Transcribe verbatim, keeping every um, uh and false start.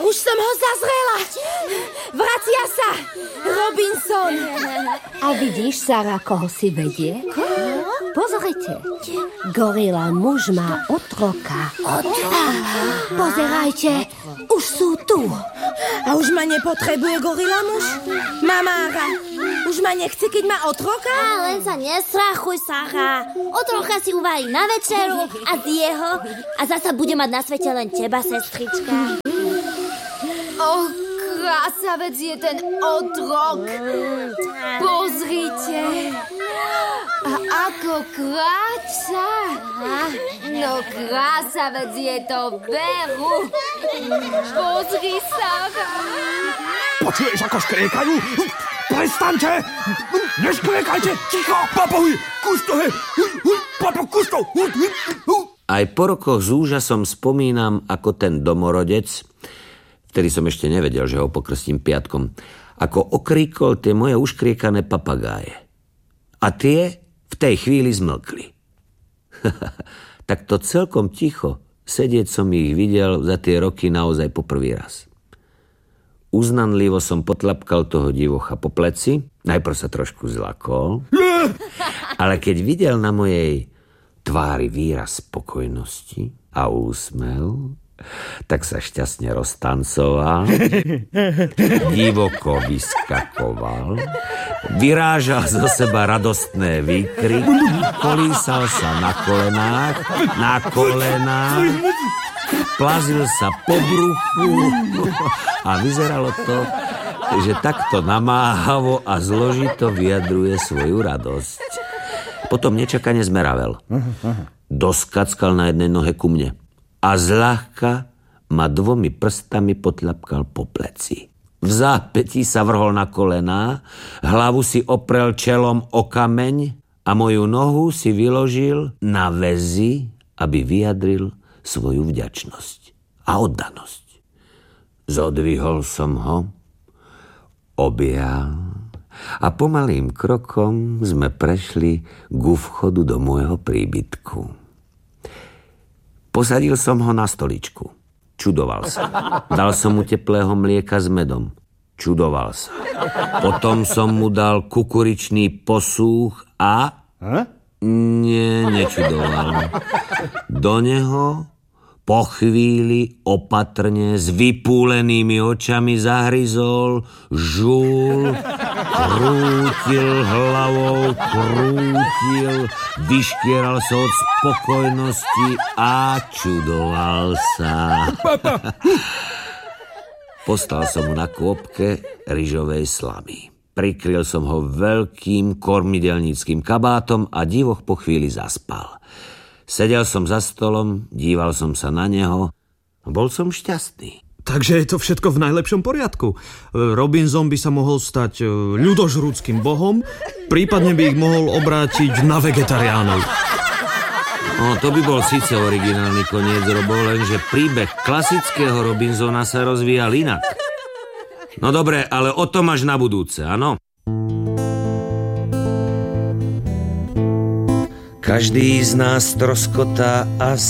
Už som ho zazrela. Vracia sa. Robinson. A vidíš, Sara, koho si vedie? Pozrite. Gorila muž má otroka. Pozerajte, už sú tu. A už ma nepotrebuje gorila muž? Mamára, už ma nechce, keď má otroka? A len sa nestrachuj, Sara. Otroka si uvarí na večeru a zje ho a zasa bude mať na svete len teba, sestrička. Oh, krásavec je ten otrok. Pozrite. A ako kráča. No, krásavec je to veru. Pozri sa. Počuješ, ako škriekajú? Prestaňte! Neškriekajte! Ticho! Papovi! Kustohe! Papo, kusto! Aj po rokoch s úžasom spomínam, ako ten domorodec, vtedy som ešte nevedel, že ho pokrstím piatkom, ako okríkol tie moje uškriekané papagáje. A tie v tej chvíli zmlkli. Tak to celkom ticho sedieť som ich videl za tie roky naozaj po prvý raz. Uznanlivo som potlapkal toho divocha po pleci, najprv sa trošku zlakol, ale keď videl na mojej tvári výraz spokojnosti a úsmev, tak sa šťastne roztancoval, divoko vyskakoval, vyrážal zo seba radostné výkriky, kolísal sa na kolenách, na kolenách, plazil sa po bruchu a vyzeralo to, že takto namáhavo a zložito vyjadruje svoju radosť. Potom nečakane zmeravel. Doskackal na jednej nohe ku mne a zľahka ma dvomi prstami potlapkal po pleci. V zápätí sa vrhol na kolená, hlavu si oprel čelom o kameň a moju nohu si vyložil na väzy, aby vyjadril svoju vďačnosť a oddanosť. Zodvihol som ho, objal a pomalým krokom sme prešli ku vchodu do môjho príbytku. Posadil som ho na stoličku. Čudoval sa. Dal som mu teplého mlieka s medom. Čudoval sa. Potom som mu dal kukuričný posúch a... Nie, nečudoval. Do neho po chvíli opatrne s vypúlenými očami zahryzol, žul, krútil hlavou, krútil, vyškieral sa od spokojnosti a čudoval sa. Postal som mu na kôpke ryžovej slamy. Prikryl som ho veľkým kormidelníckým kabátom a divoch po chvíli zaspal. Sedel som za stolom, díval som sa na neho a bol som šťastný. Takže je to všetko v najlepšom poriadku. Robinson by sa mohol stať ľudožrúdskym bohom, prípadne by ich mohol obrátiť na vegetariánov. No, to by bol síce originálny koniec, Robo, lenže príbeh klasického Robinsona sa rozvíjal inak. No dobre, ale o tom až na budúce, áno? Každý z nás troskotá a